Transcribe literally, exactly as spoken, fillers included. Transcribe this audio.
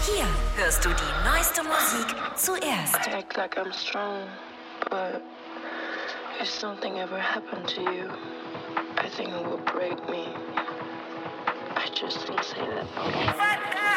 Hier hörst du die neueste Musik zuerst. I act like I'm strong, but if something ever happened to you, I think it would break me. I just don't say that.